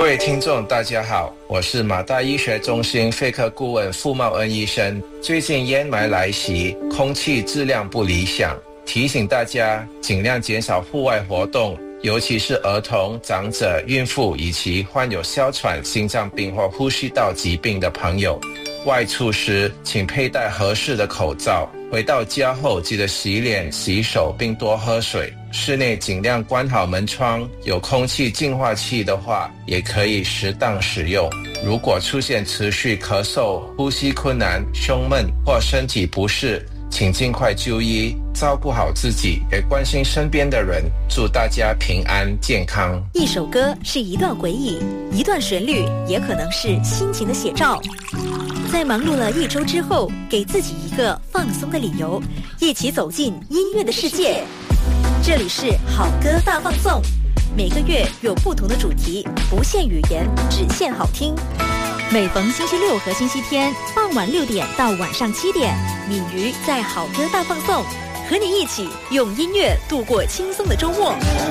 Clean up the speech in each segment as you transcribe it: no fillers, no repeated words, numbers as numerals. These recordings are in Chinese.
位听众大家好，我是马大医学中心肺科顾问傅茂恩医生。最近烟霾来袭，空气质量不理想，提醒大家尽量减少户外活动，尤其是儿童、长者、孕妇以及患有哮喘、心脏病或呼吸道疾病的朋友。外出时请佩戴合适的口罩，回到家后记得洗脸、洗手并多喝水。室内尽量关好门窗，有空气净化器的话也可以适当使用。如果出现持续咳嗽、呼吸困难、胸闷或身体不适，请尽快就医，照顾好自己，也关心身边的人。祝大家平安健康。 一首歌是一段回忆，一段旋律也可能是心情的写照。在忙碌了一周之后，给自己一个放松的理由，一起走进音乐的世界。这里是好歌大放送，每个月有不同的主题，不限语言，只限好听。每逢星期六和星期天傍晚6点到晚上7点，敏瑜在好歌大放送，和你一起用音乐度过轻松的周末。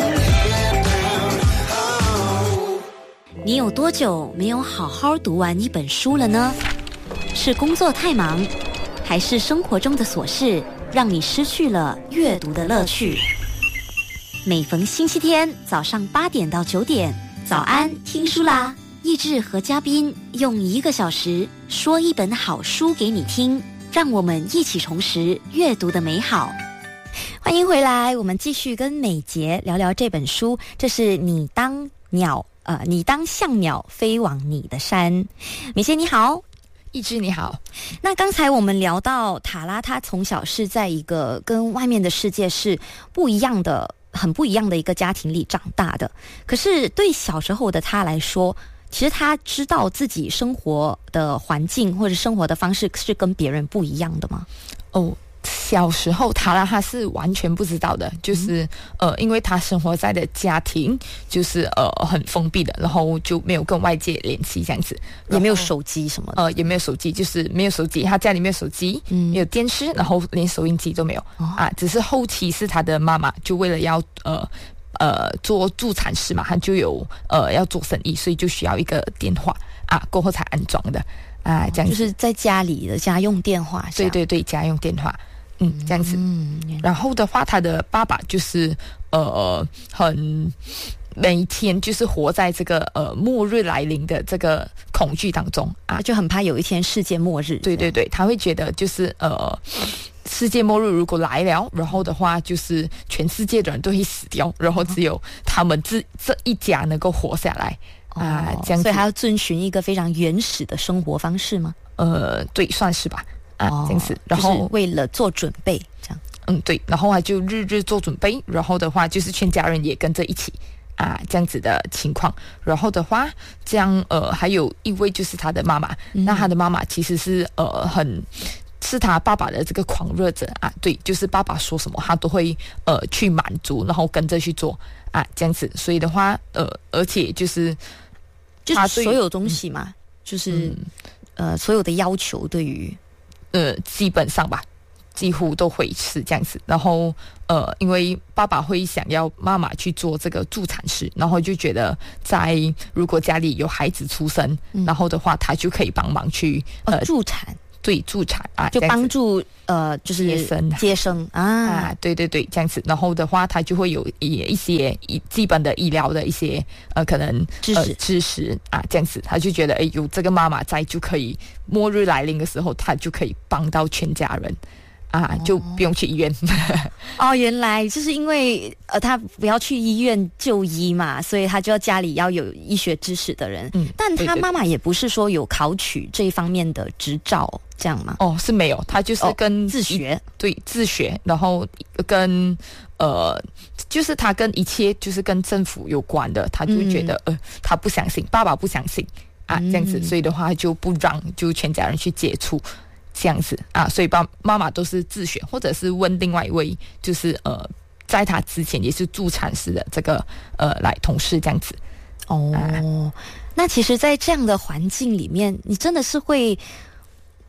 你有多久没有好好读完一本书了呢？是工作太忙，还是生活中的琐事让你失去了阅读的乐趣？每逢星期天早上8点到9点，早安听书啦！益智和嘉宾用1个小时说一本好书给你听，让我们一起重拾阅读的美好。欢迎回来，我们继续跟美杰聊聊这本书，这是你当像鸟飞往你的山。美杰你好。 益智你好。 那刚才我们聊到塔拉，她从小是在一个跟外面的世界是不一样的很不一样的一个家庭里长大的，可是对小时候的她来说，其实她知道自己生活的环境或者生活的方式是跟别人不一样的吗？ 小时候他是完全不知道的，就是因为他生活在的家庭就是很封闭的，然后就没有跟外界联系这样子， 也没有手机什么的， 也没有手机，就是没有手机，他家里没有手机，没有电视，然后连收音机都没有只是后期是他的妈妈就为了要做助产士嘛，他就有要做生意，所以就需要一个电话过后才安装的这样子， 就是在家里的家用电话。 对对对，家用电话。这样子。然后的话，他的爸爸就是很每天就是活在这个末日来临的这个恐惧当中就很怕有一天世界末日。 对对对，他会觉得就是世界末日如果来了，然后的话就是全世界的人都会死掉，然后只有他们这一家能够活下来这样子。 所以他要遵循一个非常原始的生活方式吗？ 对，算是吧。这样子，然后就是为了做准备，这样。 对，然后他就日日做准备，然后的话就是全家人也跟着一起这样子的情况。然后的话，这样还有一位就是他的妈妈，那他的妈妈其实是是他爸爸的这个狂热者对，就是爸爸说什么他都会去满足，然后跟着去做这样子。所以的话而且就是所有东西嘛，就是所有的要求对于基本上吧，几乎都会是这样子。然后因为爸爸会想要妈妈去做这个助产士，然后就觉得如果家里有孩子出生，然后的话他就可以帮忙去助产。 对，助产就帮助就是接生对对对，这样子。然后的话，他就会有一些基本的医疗的一些可能知识这样子。他就觉得有这个妈妈在，就可以末日来临的时候，他就可以帮到全家人就不用去医院。 原来就是因为他不要去医院就医嘛，所以他就要家里要有医学知识的人。但他妈妈也不是说有考取这一方面的执照这样吗？ 是没有，他就是跟自学。 对，自学，然后跟就是他跟一切就是跟政府有关的，他就觉得他不相信，爸爸不相信这样子，所以的话就不让就全家人去接触。这样子所以妈妈都是自学，或者是问另外一位就是在他之前也是助产士的这个来同事这样子。 那其实在这样的环境里面，你真的是会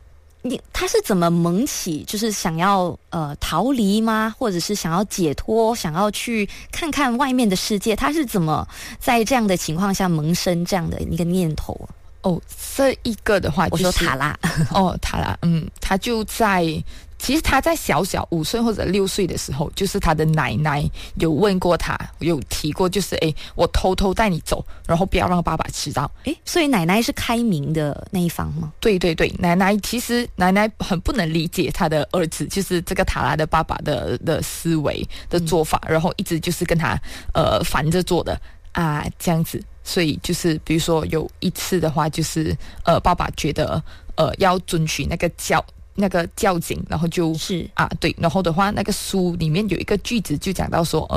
他是怎么萌起，就是想要逃离吗？或者是想要解脱，想要去看看外面的世界？他是怎么在这样的情况下萌生这样的一个念头？ 这一个的话、就是， 我说塔拉， 塔拉，他就其实他在小5岁或者6岁的时候，就是他的奶奶有问过他，有提过，就是我偷偷带你走，然后不要让爸爸知道。 所以奶奶是开明的那一方吗？ 对对对，奶奶很不能理解他的儿子，就是这个塔拉的爸爸的思维的做法，然后一直就是跟他反着做的啊，这样子。所以就是比如说有一次的话，就是爸爸觉得要遵循那个教警，然后就是对，然后的话那个书里面有一个句子就讲到说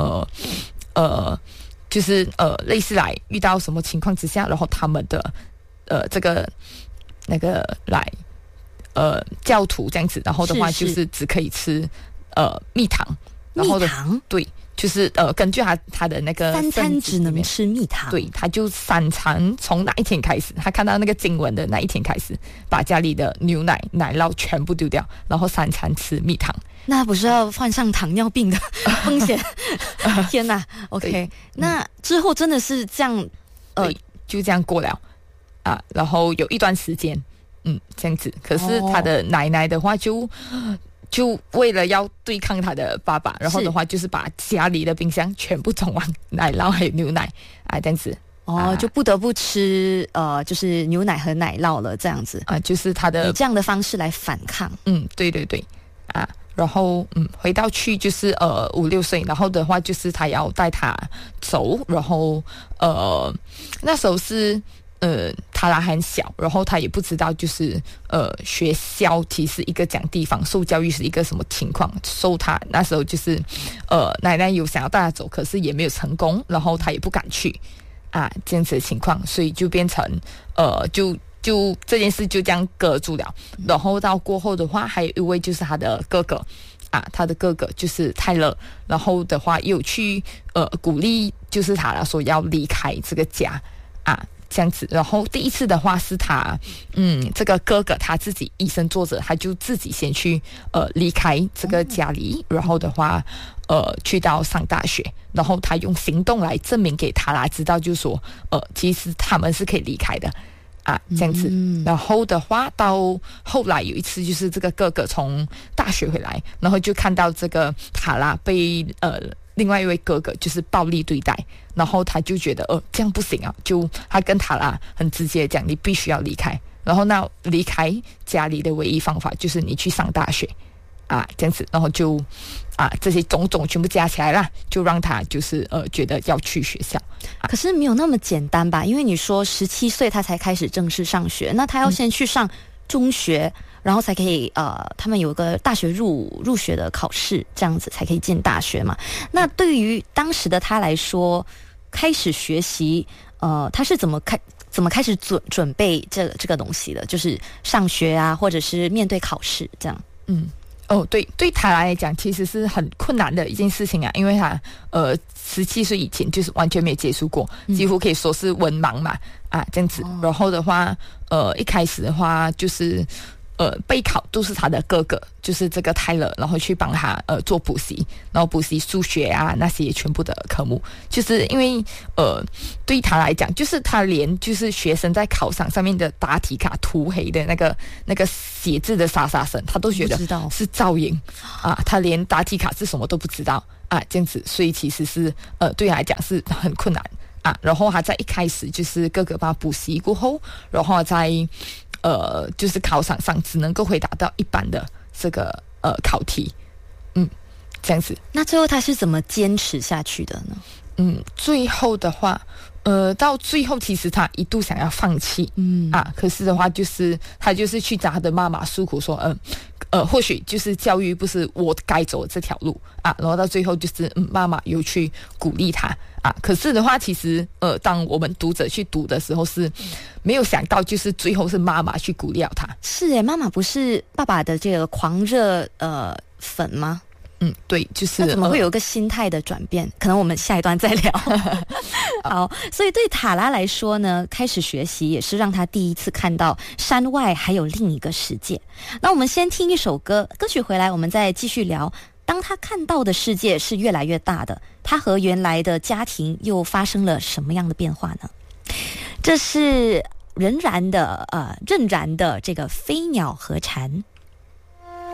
就是类似来遇到什么情况之下，然后他们的这个那个来教徒这样子，然后的话就是只可以吃蜜糖，然后的蜜糖对。就是根据他的那个 3餐只能吃蜜糖， 对，他就3餐从哪一天开始，他看到那个经文的那一天开始，把家里的牛奶奶酪全部丢掉，然后3餐吃蜜糖， 那不是要患上糖尿病的风险？天哪 ！OK， 那之后真的是这样， 就这样过了啊，然后有一段时间，这样子，可是他的奶奶的话就为了要对抗他的爸爸，然后的话就是把家里的冰箱全部装完奶酪还有牛奶这样子就不得不吃就是牛奶和奶酪了，这样子就是他的以这样的方式来反抗。 对对对然后回到去就是5、6岁，然后的话就是他要带他走，然后那时候是塔拉很小，然后他也不知道就是学校其实一个讲地方受教育是一个什么情况，他那时候就是奶奶有想要带他走，可是也没有成功，然后他也不敢去这样子的情况，所以就变成就这件事就这样搁住了。然后到过后的话，还有一位就是他的哥哥他的哥哥就是泰勒，然后的话也有去鼓励就是塔拉说要离开这个家这样子。然后第一次的话是他这个哥哥他自己以身作则，他就自己先去离开这个家里，然后的话去到上大学，然后他用行动来证明给塔拉知道，就是说其实他们是可以离开的这样子。然后的话到后来有一次就是这个哥哥从大学回来，然后就看到这个塔拉被另外一位哥哥就是暴力对待，然后他就觉得这样不行就他跟塔拉很直接讲你必须要离开，然后那离开家里的唯一方法就是你去上大学这样子，然后就这些种种全部加起来啦，就让他就是觉得要去学校可是没有那么简单吧？因为你说17岁他才开始正式上学，那他要先去上中学，然后才可以他们有个大学入学的考试，这样子才可以进大学嘛。那对于当时的他来说，开始学习他是怎么开始准备这个东西的？就是上学或者是面对考试这样。 对他来讲其实是很困难的一件事情因为他17岁以前就是完全没有接触过，几乎可以说是文盲嘛这样子。然后的话一开始的话就是备考都是他的哥哥，就是这个泰勒，然后去帮他做补习，然后补习数学那些全部的科目，就是因为对他来讲，就是他连就是学生在考场上面的答题卡涂黑的那个写字的沙沙声，他都觉得是噪音他连答题卡是什么都不知道这样子，所以其实是对他来讲是很困难然后他在一开始就是哥哥帮他补习过后，然后在就是考场上只能够回答到一般的这个考题这样子。 那最后他是怎么坚持下去的呢？ 最后的话到最后其实他一度想要放弃可是的话就是他就是去找他的妈妈诉苦说或许就是教育不是我该走的这条路然后到最后就是妈妈有去鼓励他可是的话其实当我们读者去读的时候是没有想到就是最后是妈妈去鼓励他。 是妈妈不是爸爸的这个狂热粉吗？ 对，就是那怎么会有一个心态的转变？可能我们下一段再聊。好，所以对塔拉来说呢，开始学习也是让他第一次看到山外还有另一个世界。那我们先听一首歌，歌曲回来我们再继续聊。当他看到的世界是越来越大的，他和原来的家庭又发生了什么样的变化呢？这是任然的这个飞鸟和蝉。